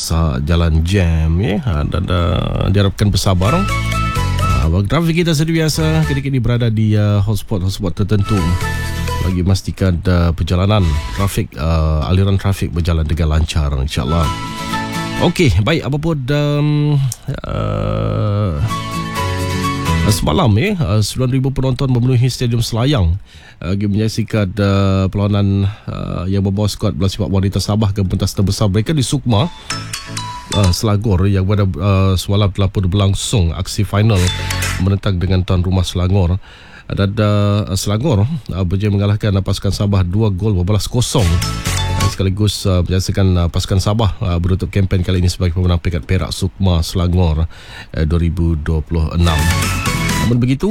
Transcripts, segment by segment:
jalan jam dan diharapkan bersabar. Trafik kita seperti biasa kini berada di hotspot tertentu bagi memastikan perjalanan trafik, aliran trafik berjalan dengan lancar, insyaAllah. Okey, baik, apa pun semalam 9,000 penonton memenuhi Stadium Selayang menyaksikan perlawanan yang membawa skuad bola sepak wanita Sabah ke pentas terbesar mereka di Sukma, Selangor, yang pada semalam telah pun berlangsung aksi final menentang dengan tuan rumah Selangor. Dan Selangor berjaya mengalahkan pasukan Sabah 2 gol berbalas kosong, sekaligus menyaksikan pasukan Sabah menutup kempen kali ini sebagai pemenang peringkat perak Sukma Selangor 2026. Namun begitu,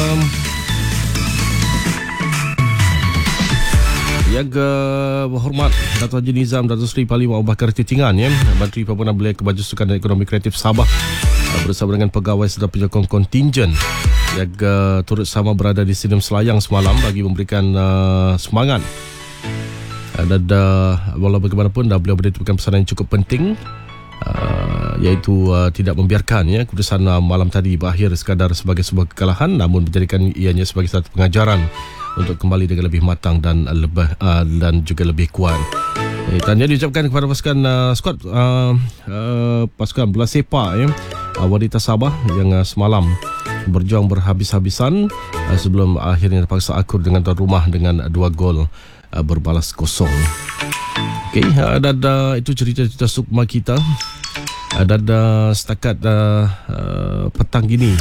yang berhormat Dato' Haji Nizam Dato' Seri Parlimen Abu Bakar Titingan, Menteri Pembangunan Belia Kebaju Sukan dan Ekonomi Kreatif Sabah, bersama dengan pegawai serta penyokong kontingen yang turut sama berada di Stadium Selayang semalam bagi memberikan semangat. Dan walau bagaimanapun beliau menitipkan pesanan yang cukup penting, iaitu tidak membiarkan keputusan malam tadi berakhir sekadar sebagai sebuah kekalahan, namun menjadikan ianya sebagai satu pengajaran untuk kembali dengan lebih matang dan juga lebih kuat. Tanya diucapkan kepada pasukan skuad pasukan bola sepak wanita Sabah yang semalam berjuang berhabis-habisan sebelum akhirnya terpaksa akur dengan tuan rumah dengan 2 gol berbalas kosong. Okey, dan itu cerita-cerita Sukma kita. Dan setakat petang gini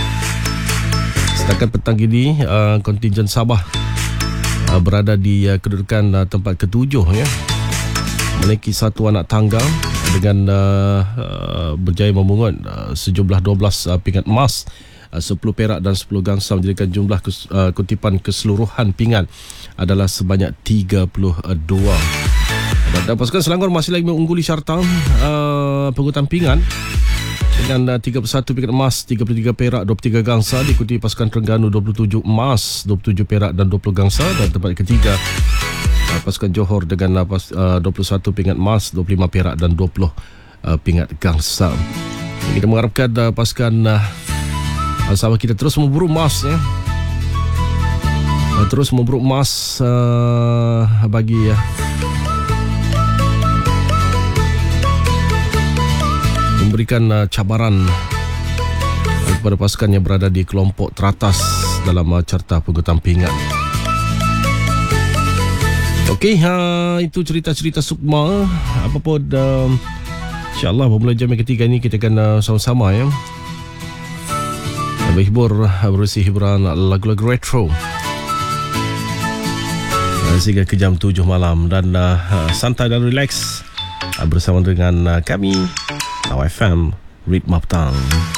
kontingen Sabah berada di kedudukan tempat ke-7 memiliki 1 anak tangga dengan berjaya memungut sejumlah 12 pingat emas, 10 perak dan 10 gangsa, menjadikan jumlah kutipan keseluruhan pingat adalah sebanyak 32. Dan pasukan Selangor masih lagi mengungguli carta pengurutan pingat dengan 31 pingat emas, 33 perak, 23 gangsa, diikuti pasukan Terengganu 27 emas, 27 perak dan 20 gangsa, dan tempat ketiga pasukan Johor dengan 21 pingat emas, 25 perak dan 20 pingat gangsa. Kita mengharapkan pasukan Sabah kita terus memburu emas, terus memburu emas bagi memberikan cabaran kepada pasukan yang berada di kelompok teratas dalam carta pengurutan pingat. Okey, itu cerita-cerita Sukma. Apapun, insyaAllah bermula jam yang ketiga ini kita akan sama-sama berhibur berusi hiburan lagu-lagu retro sehingga ke jam 7 malam, dan santai dan relax bersama dengan kami Now FM Ritma Petang.